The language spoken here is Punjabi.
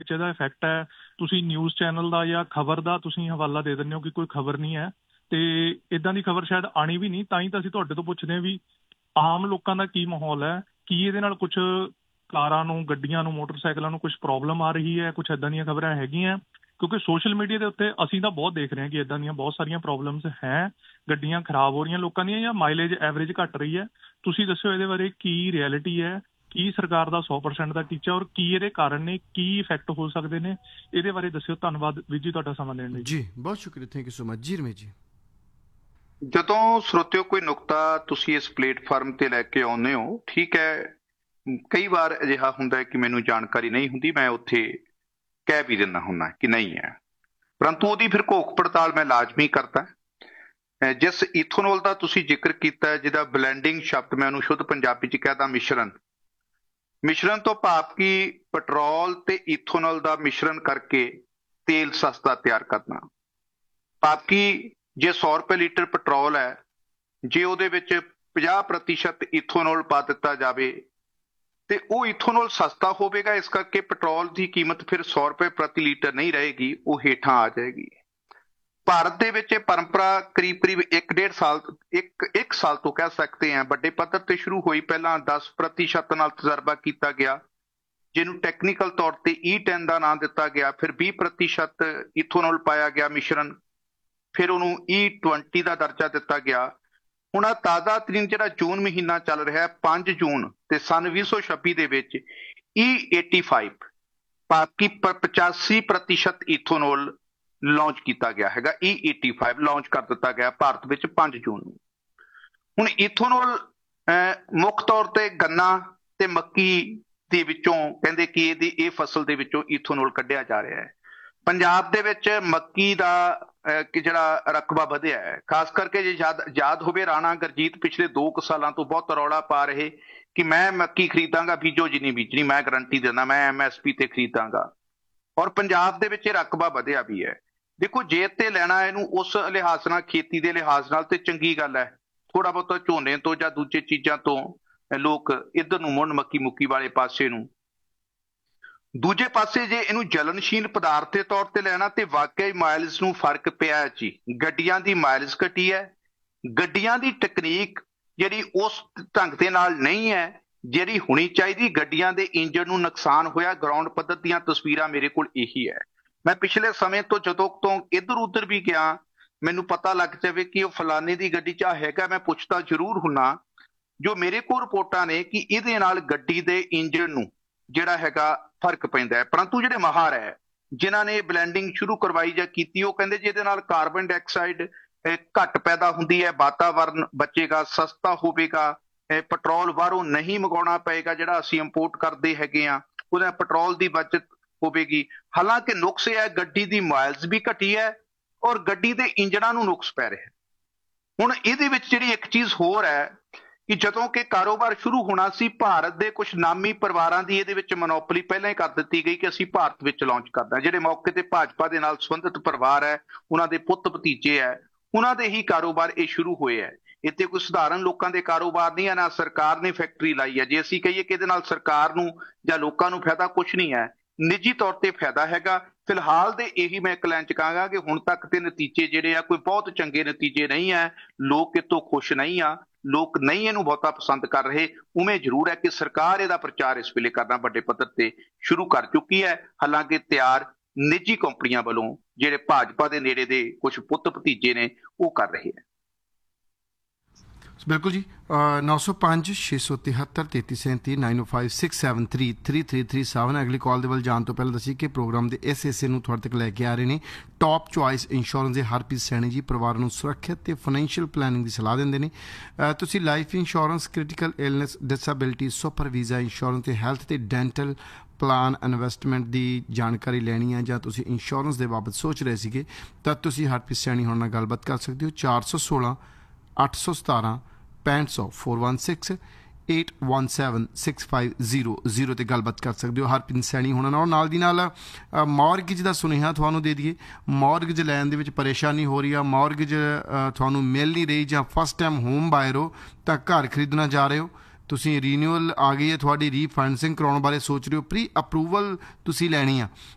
ਵਿੱਚ ਇਹਦਾ ਇਫੈਕਟ ਹੈ। ਤੁਸੀਂ ਨਿਊਜ਼ ਚੈਨਲ ਦਾ ਜਾਂ ਖਬਰ ਦਾ ਤੁਸੀਂ ਹਵਾਲਾ ਦੇ ਦਿੰਦੇ ਹੋ ਕਿ ਕੋਈ ਖਬਰ ਨਹੀਂ ਹੈ, ਤੇ ਇਦਾਂ ਦੀ ਖਬਰ ਸ਼ਾਇਦ ਆਣੀ ਵੀ ਨਹੀਂ। ਤਾਂ ਹੀ ਤਾਂ ਅਸੀਂ ਤੁਹਾਡੇ ਤੋਂ ਪੁੱਛਦੇ ਹਾਂ ਵੀ ਆਮ ਲੋਕਾਂ ਦਾ ਕੀ ਮਾਹੌਲ ਹੈ, ਕੀ ਇਹਦੇ ਨਾਲ ਕੁਝ ਕਾਰਾਂ ਨੂੰ, ਗੱਡੀਆਂ ਨੂੰ, ਮੋਟਰਸਾਈਕਲਾਂ ਨੂੰ ਕੁਝ ਪ੍ਰੋਬਲਮ ਆ ਰਹੀ ਹੈ, ਕੁਝ ਇਦਾਂ ਦੀਆਂ ਖਬਰਾਂ ਹੈਗੀਆਂ? ਕਿਉਂਕਿ ਸੋਸ਼ਲ ਮੀਡੀਆ ਦੇ ਉੱਤੇ ਅਸੀਂ ਤਾਂ ਬਹੁਤ ਦੇਖ ਰਹੇ ਹਾਂ ਕਿ ਇਦਾਂ ਦੀਆਂ ਬਹੁਤ ਸਾਰੀਆਂ ਪ੍ਰੋਬਲਮਸ ਹੈ, ਗੱਡੀਆਂ ਖਰਾਬ ਹੋ ਰਹੀਆਂ ਲੋਕਾਂ ਦੀਆਂ ਜਾਂ ਮਾਈਲੇਜ ਐਵਰੇਜ ਘੱਟ ਰਹੀ ਹੈ। ਤੁਸੀਂ ਦੱਸਿਓ ਇਹਦੇ ਬਾਰੇ ਕੀ ਰਿਐਲਿਟੀ ਹੈ, ਕੀ ਸਰਕਾਰ ਦਾ 100% ਦਾ ਟੀਚਾ ਔਰ ਕੀ ਇਹਦੇ ਕਾਰਨ ਨੇ, ਕੀ ਇਫੈਕਟ ਹੋ ਸਕਦੇ ਨੇ, ਇਹਦੇ ਬਾਰੇ ਦੱਸਿਓ। ਧੰਨਵਾਦ ਵੀਰ ਜੀ ਤੁਹਾਡਾ ਸਮਾਂ ਦੇਣ ਲਈ। ਜੀ ਬਹੁਤ ਸ਼ੁਕਰੀਆ, ਥੈਂਕ ਯੂ ਸੋ ਮਚ ਜੀ। ਰਮੇਸ਼ ਜੀ, ਜਦੋਂ ਸਰੋਤਿਓ ਕੋਈ ਨੁਕਤਾ ਤੁਸੀਂ ਇਸ ਪਲੇਟਫਾਰਮ ਤੇ ਲੈ ਕੇ ਆਉਂਦੇ ਹੋ, ਠੀਕ ਹੈ, ਕਈ ਵਾਰ ਅਜਿਹਾ ਹੁੰਦਾ ਹੈ ਕਿ ਮੈਨੂੰ ਜਾਣਕਾਰੀ ਨਹੀਂ ਹੁੰਦੀ, ਮੈਂ ਉੱਥੇ ਕਹਿ ਵੀ ਦਿੰਦਾ ਹੁੰਦਾ ਕਿ ਨਹੀਂ ਹੈ, ਪਰੰਤੂ ਉਹਦੀ ਫਿਰ ਘੋਖ ਪੜਤਾਲ ਮੈਂ ਲਾਜ਼ਮੀ ਕਰਦਾ। ਜਿਸ ਇਥੋਨੋਲ ਦਾ ਤੁਸੀਂ ਜ਼ਿਕਰ ਕੀਤਾ, ਜਿਹਦਾ ਬਲੈਂਡਿੰਗ ਸ਼ਬਦ ਮੈਂ ਉਹਨੂੰ ਸ਼ੁੱਧ ਪੰਜਾਬੀ ਚ ਕਹਿਦਾ ਮਿਸ਼ਰਣ ਤੋਂ ਭਾਵ ਕਿ ਪੈਟਰੋਲ ਤੇ ਇਥੋਨੋਲ ਦਾ ਮਿਸ਼ਰਣ ਕਰਕੇ ਤੇਲ ਸਸਤਾ ਤਿਆਰ ਕਰਨਾ। ਭਾਵ ਕਿ ਜੇ 100 ਰੁਪਏ ਲੀਟਰ ਪੈਟਰੋਲ ਹੈ, ਜੇ ਉਹਦੇ ਵਿੱਚ 50% ਇਥੋਨੋਲ ਪਾ ਦਿੱਤਾ ਜਾਵੇ ਤੇ ਉਹ ਇਥੋਨੋਲ ਸਸਤਾ ਹੋਵੇਗਾ। ਇਸ ਕਰਕੇ ਪੈਟਰੋਲ ਦੀ ਕੀਮਤ ਫਿਰ 100 ਰੁਪਏ ਪ੍ਰਤੀ ਲੀਟਰ ਨਹੀਂ ਰਹੇਗੀ, ਉਹ ਹੇਠਾਂ ਆ ਜਾਏਗੀ। ਭਾਰਤ ਦੇ ਵਿੱਚ ਇਹ ਪਰੰਪਰਾ ਕਰੀਬ 1 ਸਾਲ ਤੋਂ ਕਹਿ ਸਕਦੇ ਹਾਂ ਵੱਡੇ ਪੱਧਰ ਤੇ ਸ਼ੁਰੂ ਹੋਈ। ਪਹਿਲਾਂ 10% ਨਾਲ ਤਜਰਬਾ ਕੀਤਾ ਗਿਆ, ਜਿਹਨੂੰ ਟੈਕਨੀਕਲ ਤੌਰ ਤੇ E10 ਦਾ ਨਾਮ ਦਿੱਤਾ ਗਿਆ। ਫਿਰ 20% ਇਥੋਨੋਲ ਪਾਇਆ ਗਿਆ ਮਿਸ਼ਰਣ, ਫਿਰ ਉਹਨੂੰ E20 ਦਾ ਦਰਜਾ ਦਿੱਤਾ ਗਿਆ। ਹੁਣ ਆ ਤਾਜ਼ਾ ਤਰੀਨ ਜਿਹੜਾ ਜੂਨ ਮਹੀਨਾ ਚੱਲ ਰਿਹਾ, 5 ਜੂਨ ਤੇ ਸਨ 2026 ਦੇ ਵਿੱਚ E85 ਭਾਵ ਕਿ 85% ਇਥੋਨੋਲ ਲਾਂਚ ਕੀਤਾ ਗਿਆ ਹੈਗਾ। E85 ਲਾਂਚ ਕਰ ਦਿੱਤਾ ਗਿਆ ਭਾਰਤ ਵਿੱਚ 5 ਜੂਨ ਨੂੰ। ਹੁਣ ਇਥੋਨੋਲ ਮੁੱਖ ਤੌਰ ਤੇ ਗੰਨਾ ਤੇ ਮੱਕੀ ਦੇ ਵਿੱਚੋਂ ਕਹਿੰਦੇ ਕਿ ਇਹ ਫਸਲ ਦੇ ਵਿੱਚੋਂ ਇਥੋਨੋਲ ਕੱਢਿਆ ਜਾ ਰਿਹਾ ਹੈ। ਪੰਜਾਬ ਦੇ ਵਿੱਚ ਮੱਕੀ ਦਾ ਜਿਹੜਾ ਰਕਬਾ ਵਧਿਆ ਹੈ, ਖਾਸ ਕਰਕੇ ਜੇ ਯਾਦ ਹੋਵੇ ਰਾਣਾ ਗੁਰਜੀਤ ਪਿਛਲੇ 2 ਸਾਲਾਂ ਤੋਂ ਬਹੁਤ ਰੌਲਾ ਪਾ ਰਹੇ ਕਿ ਮੈਂ ਮੱਕੀ ਖਰੀਦਾਂਗਾ, ਬੀਜੋ ਜਿੰਨੀ ਬੀਜਣੀ, ਮੈਂ ਗਰੰਟੀ ਦਿੰਦਾ, ਮੈਂ MSP ਤੇ ਖਰੀਦਾਂਗਾ। ਔਰ ਪੰਜਾਬ ਦੇ ਵਿੱਚ ਇਹ ਰਕਬਾ ਵਧਿਆ ਵੀ ਹੈ। ਦੇਖੋ, ਜੇ ਤੇ ਲੈਣਾ ਇਹਨੂੰ ਉਸ ਲਿਹਾਜ਼ ਨਾਲ, ਖੇਤੀ ਦੇ ਲਿਹਾਜ਼ ਨਾਲ, ਤੇ ਚੰਗੀ ਗੱਲ ਹੈ। ਥੋੜਾ ਬਹੁਤਾ ਝੋਨੇ ਤੋਂ ਜਾਂ ਦੂਜੇ ਚੀਜ਼ਾਂ ਤੋਂ ਲੋਕ ਇੱਧਰ ਨੂੰ ਮੁੜਨ, ਮੱਕੀ ਮੁੱਕੀ ਵਾਲੇ ਪਾਸੇ ਨੂੰ। ਦੂਜੇ ਪਾਸੇ ਜੇ ਇਹਨੂੰ ਜਲਨਸ਼ੀਲ ਪਦਾਰਥ ਦੇ ਤੌਰ ਤੇ ਲੈਣਾ ਤੇ ਵਾਕਿਆ ਮਾਈਲਜ਼ ਨੂੰ ਫਰਕ ਪਿਆ ਜੀ। ਗੱਡੀਆਂ ਦੀ ਮਾਈਲਜ਼ ਘਟੀ ਹੈ, ਗੱਡੀਆਂ ਦੀ ਟੈਕਨੀਕ ਜਿਹੜੀ ਉਸ ਢੰਗ ਦੇ ਨਾਲ ਨਹੀਂ ਹੈ ਜਿਹੜੀ ਹੋਣੀ ਚਾਹੀਦੀ। ਗੱਡੀਆਂ ਦੇ ਇੰਜਣ ਨੂੰ ਨੁਕਸਾਨ ਹੋਇਆ। ਗਰਾਊਂਡ ਪੱਧਰ ਦੀਆਂ ਤਸਵੀਰਾਂ ਮੇਰੇ ਕੋਲ ਇਹੀ ਹੈ। ਮੈਂ ਪਿਛਲੇ ਸਮੇਂ ਤੋਂ ਜਦੋਂ ਤੋਂ ਇੱਧਰ ਉੱਧਰ ਵੀ ਗਿਆ, ਮੈਨੂੰ ਪਤਾ ਲੱਗ ਜਾਵੇ ਕਿ ਉਹ ਫਲਾਣੇ ਦੀ ਗੱਡੀ 'ਚ ਹੈਗਾ, ਮੈਂ ਪੁੱਛਦਾ ਜ਼ਰੂਰ ਹੁੰਨਾ। ਜੋ ਮੇਰੇ ਕੋਲ ਰਿਪੋਰਟਾਂ ਨੇ ਕਿ ਇਹਦੇ ਨਾਲ ਗੱਡੀ ਦੇ ਇੰਜਣ ਨੂੰ ਜਿਹੜਾ ਹੈਗਾ ਫਰਕ ਪੈਂਦਾ ਹੈ। ਪਰੰਤੂ ਜਿਹੜੇ ਮਾਹਰ ਹੈ, ਜਿਨ੍ਹਾਂ ਨੇ ਬਲੈਂਡਿੰਗ ਸ਼ੁਰੂ ਕਰਵਾਈ ਜਾਂ ਕੀਤੀ, ਉਹ ਕਹਿੰਦੇ ਜਿਹਦੇ ਨਾਲ ਕਾਰਬਨ ਡਾਈਆਕਸਾਈਡ ਘੱਟ ਪੈਦਾ ਹੁੰਦੀ ਹੈ, ਵਾਤਾਵਰਨ ਬਚੇਗਾ, ਸਸਤਾ ਹੋਵੇਗਾ, ਪੈਟਰੋਲ ਬਾਹਰੋਂ ਨਹੀਂ ਮੰਗਵਾਉਣਾ ਪਏਗਾ ਜਿਹੜਾ ਅਸੀਂ ਇੰਪੋਰਟ ਕਰਦੇ ਹੈਗੇ ਆ, ਉਹਦਾ ਪੈਟਰੋਲ ਦੀ ਬਚਤ ਹੋਵੇਗੀ। ਹਾਲਾਂਕਿ ਨੁਕਸ ਇਹ ਹੈ, ਗੱਡੀ ਦੀ ਮਾਈਲਜ਼ ਵੀ ਘਟੀ ਹੈ ਔਰ ਗੱਡੀ ਦੇ ਇੰਜਣਾਂ ਨੂੰ ਨੁਕਸ ਪੈ ਰਿਹਾ। ਹੁਣ ਇਹਦੇ ਵਿੱਚ ਜਿਹੜੀ ਇੱਕ ਚੀਜ਼ ਹੋਰ ਹੈ ਕਿ ਜਦੋਂ ਕਿ ਕਾਰੋਬਾਰ ਸ਼ੁਰੂ ਹੋਣਾ ਸੀ, ਭਾਰਤ ਦੇ ਕੁਝ ਨਾਮੀ ਪਰਿਵਾਰਾਂ ਦੀ ਇਹਦੇ ਵਿੱਚ ਮੋਨੋਪੋਲੀ ਪਹਿਲਾਂ ਹੀ ਕਰ ਦਿੱਤੀ ਗਈ ਕਿ ਅਸੀਂ ਭਾਰਤ ਵਿੱਚ ਲਾਂਚ ਕਰਦਾ। ਜਿਹੜੇ ਮੌਕੇ ਤੇ ਭਾਜਪਾ ਦੇ ਨਾਲ ਸੰਬੰਧਿਤ ਪਰਿਵਾਰ ਹੈ, ਉਹਨਾਂ ਦੇ ਪੁੱਤ ਭਤੀਜੇ ਹੈ, ਉਹਨਾਂ ਦੇ ਹੀ ਕਾਰੋਬਾਰ ਇਹ ਸ਼ੁਰੂ ਹੋਏ ਹੈ। ਇੱਥੇ ਕੋਈ ਸਧਾਰਨ ਲੋਕਾਂ ਦੇ ਕਾਰੋਬਾਰ ਨਹੀਂ ਹੈ, ਨਾ ਸਰਕਾਰ ਨੇ ਫੈਕਟਰੀ ਲਾਈ ਹੈ। ਜੇ ਅਸੀਂ ਕਹੀਏ ਕਿ ਇਹਦੇ ਨਾਲ ਸਰਕਾਰ ਨੂੰ ਜਾਂ ਲੋਕਾਂ ਨੂੰ ਫਾਇਦਾ, ਕੁਛ ਨਹੀਂ ਹੈ, ਨਿੱਜੀ ਤੌਰ ਤੇ ਫਾਇਦਾ ਹੈਗਾ। ਫਿਲਹਾਲ ਦੇ ਇਹੀ ਮੈਂ ਇੱਕ ਲਾਈਨ ਚ ਕਹਾਂਗਾ ਕਿ ਹੁਣ ਤੱਕ ਦੇ ਨਤੀਜੇ ਜਿਹੜੇ ਆ ਕੋਈ ਬਹੁਤ ਚੰਗੇ ਨਤੀਜੇ ਨਹੀਂ ਹੈ। ਲੋਕ ਇਹ ਤੋਂ ਖੁਸ਼ ਨਹੀਂ ਆ, ਲੋਕ ਨਹੀਂ ਇਹਨੂੰ ਬਹੁਤਾ ਪਸੰਦ ਕਰ ਰਹੇ। ਉਵੇਂ ਜ਼ਰੂਰ ਹੈ ਕਿ ਸਰਕਾਰ ਇਹਦਾ ਪ੍ਰਚਾਰ ਇਸ ਵੇਲੇ ਕਰਨਾ ਵੱਡੇ ਪੱਧਰ ਤੇ ਸ਼ੁਰੂ ਕਰ ਚੁੱਕੀ ਹੈ। ਹਾਲਾਂਕਿ ਤਿਆਰ ਨਿੱਜੀ ਕੰਪਨੀਆਂ ਵੱਲੋਂ ਜਿਹੜੇ ਭਾਜਪਾ ਦੇ ਨੇੜੇ ਦੇ ਕੁਝ ਪੁੱਤ ਭਤੀਜੇ ਨੇ ਉਹ ਕਰ ਰਹੇ ਹੈ। ਬਿਲਕੁਲ ਜੀ। 905 673 3337 905 673 3337। ਅਗਲੀ ਕਾਲ ਦੇ ਵੱਲ ਜਾਣ ਤੋਂ ਪਹਿਲਾਂ ਦੱਸੀ ਕਿ ਪ੍ਰੋਗਰਾਮ ਦੇ ਇਸ ਹਿੱਸੇ ਨੂੰ ਤੁਹਾਡੇ ਤੱਕ ਲੈ ਕੇ ਆ ਰਹੇ ਨੇ ਟੌਪ ਚੁਆਇਸ ਇੰਸ਼ੋਰੈਂਸ ਦੇ ਹਰਪ੍ਰੀਤ ਸੈਣੀ ਜੀ। ਪਰਿਵਾਰ ਨੂੰ ਸੁਰੱਖਿਅਤ ਤੇ ਫਾਈਨੈਂਸ਼ੀਅਲ ਪਲੈਨਿੰਗ ਦੀ ਸਲਾਹ ਦਿੰਦੇ ਨੇ। ਤੁਸੀਂ life insurance, critical illness, disability, super visa insurance ਤੇ ਹੈਲਥ ਤੇ ਡੈਂਟਲ ਪਲਾਨ, ਇਨਵੈਸਟਮੈਂਟ ਦੀ ਜਾਣਕਾਰੀ ਲੈਣੀ ਹੈ ਜਾਂ ਤੁਸੀਂ ਇੰਸ਼ੋਰੈਂਸ ਦੇ ਬਾਬਤ ਸੋਚ ਰਹੇ ਸੀਗੇ ਤਾਂ ਤੁਸੀਂ ਹਰਪ੍ਰੀਤ ਸੈਣੀ ਹੋਣ ਨਾਲ ਗੱਲਬਾਤ ਕਰ ਸਕਦੇ ਹੋ। 416 817 6500 416 817 6500 ਤੇ ਗੱਲਬਾਤ ਕਰ ਸਕਦੇ ਹੋ ਹਰਪ੍ਰੀਤ ਸੈਣੀ ਹੋਣਾ ਨਾਲ। ਨਾਲ ਦੀ ਨਾਲ ਮੌਰਗੇਜ ਦਾ ਸੁਨੇਹਾ ਤੁਹਾਨੂੰ ਦੇ ਦਈਏ। ਮੌਰਗੇਜ ਲੈਣ ਦੇ ਵਿੱਚ ਪਰੇਸ਼ਾਨੀ ਹੋ ਰਹੀ ਆ, ਮੌਰਗੇਜ ਤੁਹਾਨੂੰ ਮਿਲ ਨਹੀਂ ਰਹੀ ਜਾਂ ਫਸਟ ਟਾਈਮ ਹੋਮ ਬਾਇਰ ਹੋ ਤਾਂ ਘਰ ਖਰੀਦਣਾ ਜਾ ਰਹੇ ਹੋ, ਤੁਸੀਂ ਰੀਨਿਊਅਲ ਆ ਗਈ ਹੈ ਤੁਹਾਡੀ, ਰੀਫਾਈਨੈਂਸਿੰਗ ਕਰਾਉਣ ਬਾਰੇ ਸੋਚ ਰਹੇ ਹੋ, ਪ੍ਰੀ ਅਪਰੂਵਲ ਤੁਸੀਂ ਲੈਣੀ ਆ